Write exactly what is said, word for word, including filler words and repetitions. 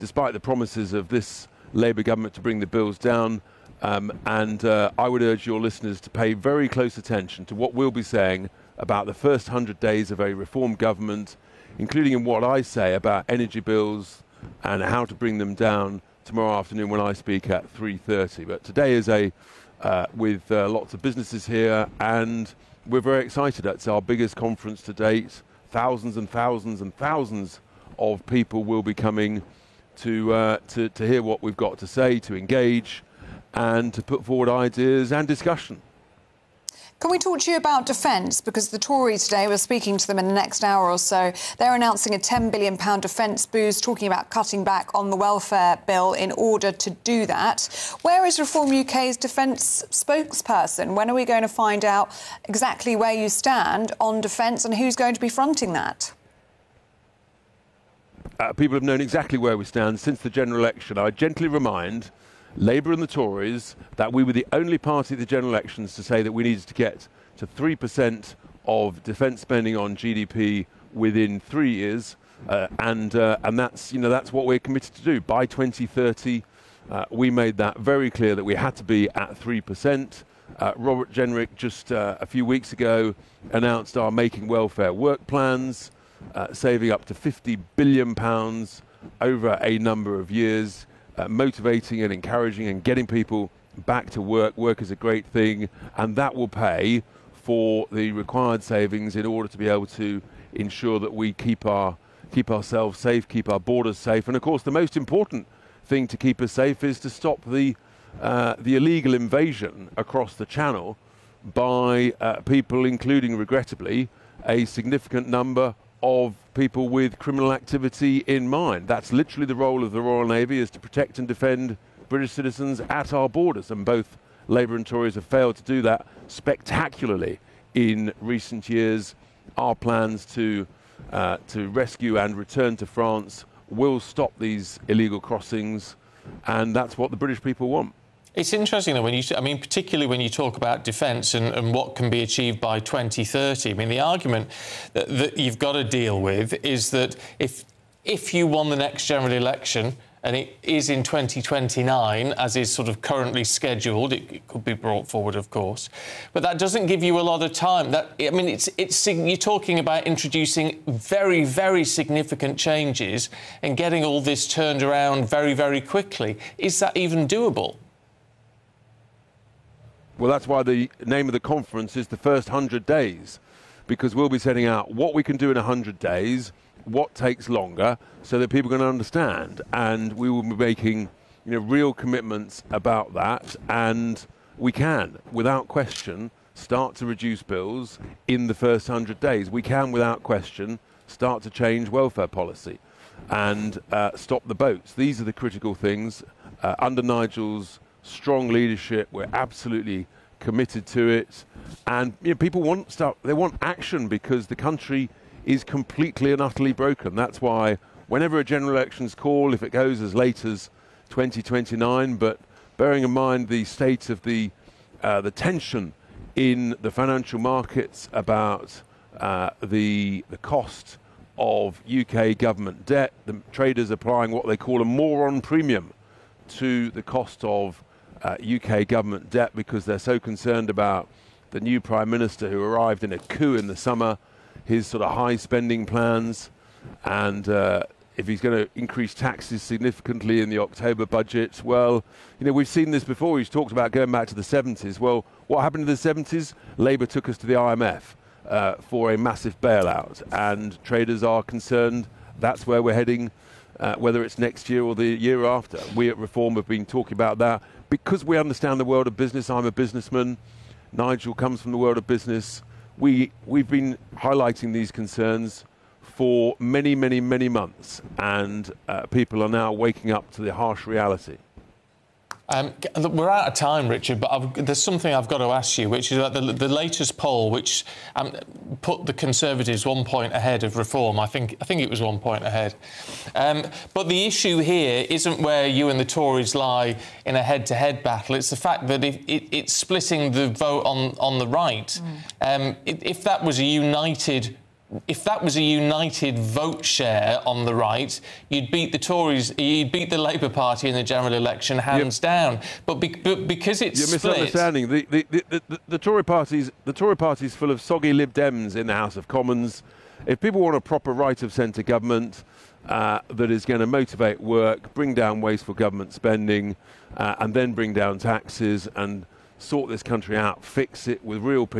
despite the promises of this Labour government to bring the bills down. Um, and uh, I would urge your listeners to pay very close attention to what we'll be saying about the first hundred days of a reformed government, including in what I say about energy bills and how to bring them down tomorrow afternoon when I speak at three thirty. But today is a uh, with uh, lots of businesses here, and we're very excited. It's our biggest conference to date. Thousands and thousands and thousands of people will be coming to uh, to, to hear what we've got to say, to engage, and to put forward ideas and discussion. Can we talk to you about defence? Because the Tories today, we're speaking to them in the next hour or so, they're announcing a ten billion pounds defence boost, talking about cutting back on the welfare bill in order to do that. Where is Reform U K's defence spokesperson? When are we going to find out exactly where you stand on defence and who's going to be fronting that? Uh, people have known exactly where we stand since the general election. I gently remind Labour and the Tories that we were the only party at the general elections to say that we needed to get to three percent of defence spending on G D P within three years, uh, and uh, and that's you know that's what we're committed to do by twenty thirty. Uh, we made that very clear that we had to be at three percent. Uh, Robert Jenrick just uh, a few weeks ago announced our Making Welfare Work plans, uh, saving up to fifty billion pounds over a number of years. Uh, motivating and encouraging and getting people back to work. Work is a great thing, and that will pay for the required savings in order to be able to ensure that we keep our keep ourselves safe, keep our borders safe. And of course, the most important thing to keep us safe is to stop the uh, the illegal invasion across the Channel by uh, people, including, regrettably, a significant number of people with criminal activity in mind. That's literally the role of the Royal Navy, is to protect and defend British citizens at our borders, and both Labour and Tories have failed to do that spectacularly in recent years. Our plans to uh, to rescue and return to France will stop these illegal crossings, and that's what the British people want. It's interesting, though, when you, I mean, particularly when you talk about defence and, and what can be achieved by twenty thirty. I mean, the argument that, that you've got to deal with is that if if you won the next general election, and it is in twenty twenty-nine, as is sort of currently scheduled, it, it could be brought forward, of course, but that doesn't give you a lot of time. That I mean, it's it's you're talking about introducing very, very significant changes and getting all this turned around very, very quickly. Is that even doable? Well, that's why the name of the conference is the first hundred days, because we'll be setting out what we can do in a hundred days, what takes longer, so that people can understand, and we will be making, you know, real commitments about that, and we can, without question, start to reduce bills in the first hundred days. We can, without question, start to change welfare policy and uh, stop the boats. These are the critical things. Uh, under Nigel's strong leadership, we're absolutely committed to it, and you know, people want stuff. They want action, because the country is completely and utterly broken. That's why whenever a general election's call, if it goes as late as twenty twenty-nine, but bearing in mind the state of the uh, the tension in the financial markets about uh, the the cost of U K government debt, the traders applying what they call a moron premium to the cost of uh, U K government debt, because they're so concerned about the new Prime Minister who arrived in a coup in the summer, his sort of high spending plans, and uh, if he's going to increase taxes significantly in the October budget. Well, you know, we've seen this before. He's talked about going back to the seventies. Well, what happened in the seventies? Labour took us to the I M F uh, for a massive bailout, and traders are concerned that's where we're heading. Uh, whether it's next year or the year after. We at Reform have been talking about that because we understand the world of business. I'm a businessman. Nigel comes from the world of business. We, we've been highlighting these concerns for many, many, many months, and uh, people are now waking up to the harsh reality. Um, we're out of time, Richard, but I've, there's something I've got to ask you, which is that the, the latest poll, which um, put the Conservatives one point ahead of Reform. I think I think it was one point ahead. Um, but the issue here isn't where you and the Tories lie in a head-to-head battle. It's the fact that if, it, it's splitting the vote on, on the right. Mm. Um, it, if that was a united if that was a united vote share on the right, you'd beat the Tories, you'd beat the Labour Party in the general election hands yep. down. But, be, but because it's You're split... misunderstanding. The, the, the, the, the Tory party's the Tory party's full of soggy Lib Dems in the House of Commons. If people want a proper right of centre government uh, that is going to motivate work, bring down wasteful government spending, uh, and then bring down taxes and sort this country out, fix it with real people.